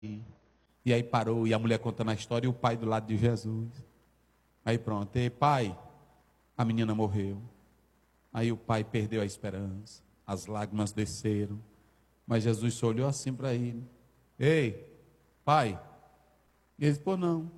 E aí parou, e a mulher contando a história, e o pai do lado de Jesus. Aí pronto, e pai, a menina morreu. Aí o pai perdeu a esperança, as lágrimas desceram. Mas Jesus só olhou assim para ele. Ei, pai. E ele disse, pô, não.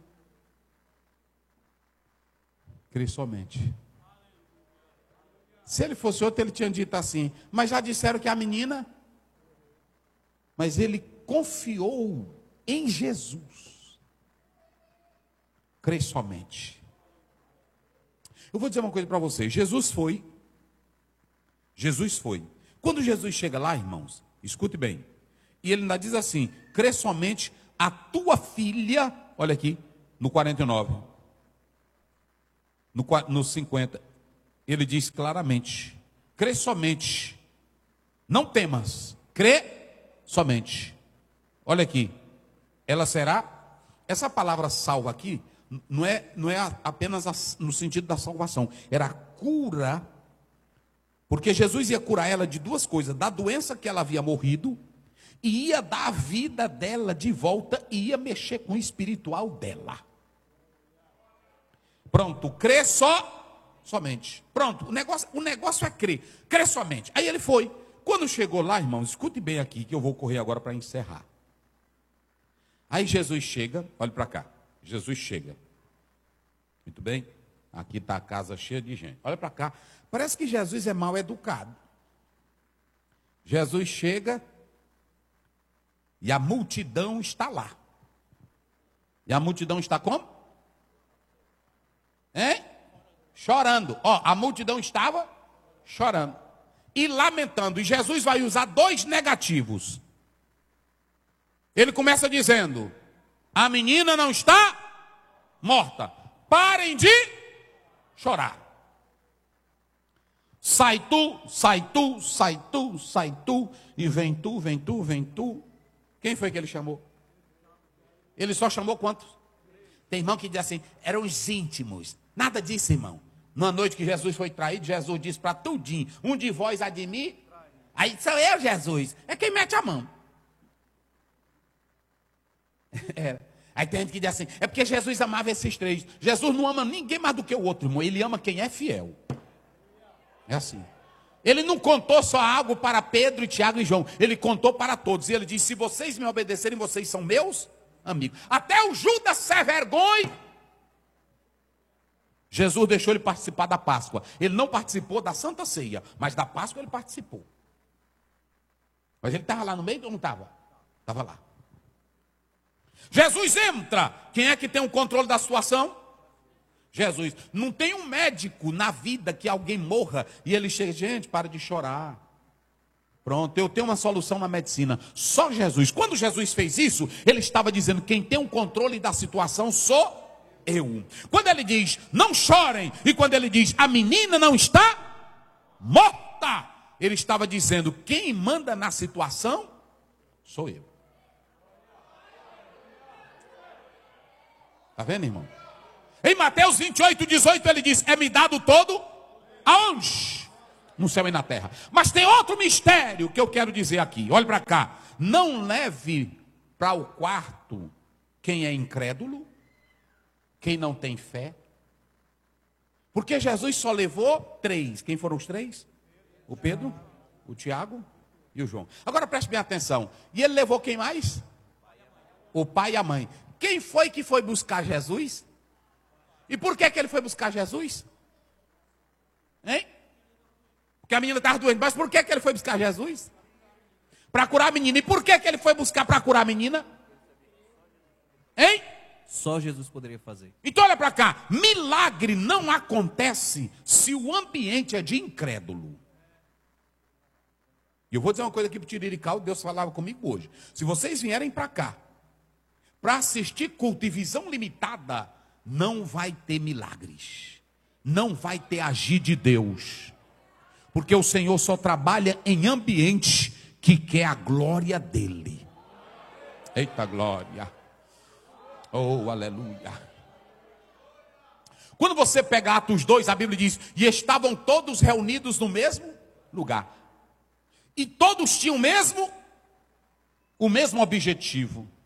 Crê somente. Se ele fosse outro, ele tinha dito assim, mas já disseram que a menina... Mas ele confiou em Jesus. Crê somente. Eu vou dizer uma coisa para vocês. Jesus foi. Quando Jesus chega lá, irmãos, escute bem. E ele ainda diz assim, crê somente, a tua filha, olha aqui, no 49, no 50, ele diz claramente, crê somente, não temas, crê somente. Olha aqui, ela será, essa palavra salva aqui, não é apenas no sentido da salvação, era a cura, porque Jesus ia curar ela de duas coisas, da doença que ela havia morrido, e ia dar a vida dela de volta, e ia mexer com o espiritual dela. Pronto, crê somente. Pronto, o negócio é crer, crê somente. Aí ele foi. Quando chegou lá, irmãos, escute bem aqui, que eu vou correr agora para encerrar. Aí Jesus chega, olhe para cá. Jesus chega. Muito bem? Aqui está a casa cheia de gente. Olha para cá. Parece que Jesus é mal educado. Jesus chega e a multidão está lá. E a multidão está como? Hein? Chorando. Ó, a multidão estava chorando e lamentando. E Jesus vai usar dois negativos. Ele começa dizendo: a menina não está morta. Parem de chorar. Sai tu, sai tu, sai tu, sai tu. E vem tu, vem tu, vem tu. Quem foi que ele chamou? Ele só chamou quantos? Tem irmão que diz assim, eram os íntimos. Nada disso, irmão. Na noite que Jesus foi traído, Jesus disse para tudinho, um de vós há de mim. Aí sou eu, Jesus. É quem mete a mão. Aí tem gente que diz assim, é porque Jesus amava esses três. Jesus não ama ninguém mais do que o outro, irmão. Ele ama quem é fiel. É assim. Ele não contou só algo para Pedro, Tiago e João. Ele contou para todos. E ele disse, se vocês me obedecerem, vocês são meus amigos. Até o Judas se vergonha. Jesus deixou ele participar da Páscoa. Ele não participou da Santa Ceia, mas da Páscoa ele participou. Mas ele estava lá no meio ou não estava? Estava lá. Jesus entra. Quem é que tem o controle da situação? Jesus. Não tem um médico na vida que alguém morra e ele chega, gente, para de chorar. Pronto, eu tenho uma solução na medicina. Só Jesus. Quando Jesus fez isso, ele estava dizendo, quem tem o controle da situação sou eu. Quando ele diz, não chorem, e quando ele diz, a menina não está morta, ele estava dizendo, quem manda na situação sou eu. Está vendo, irmão? Em Mateus 28, 18, ele diz, é-me dado todo, aonde? No céu e na terra. Mas tem outro mistério que eu quero dizer aqui, olhe para cá. Não leve para o quarto quem é incrédulo, quem não tem fé. Porque Jesus só levou três. Quem foram os três? O Pedro, o Tiago e o João. Agora preste bem atenção. E ele levou quem mais? O pai e a mãe. Quem foi que foi buscar Jesus? E por que ele foi buscar Jesus? Hein? Porque a menina estava doente. Mas por que ele foi buscar Jesus? Para curar a menina. E por que ele foi buscar para curar a menina? Hein? Só Jesus poderia fazer. Então olha para cá. Milagre não acontece se o ambiente é de incrédulo. E eu vou dizer uma coisa aqui para o Tirirical. Deus falava comigo hoje. Se vocês vierem para cá para assistir culto e visão limitada, não vai ter milagres. Não vai ter agir de Deus. Porque o Senhor só trabalha em ambiente que quer a glória dele. Eita glória. Oh, aleluia. Quando você pega Atos 2, a Bíblia diz, e estavam todos reunidos no mesmo lugar. E todos tinham o mesmo objetivo.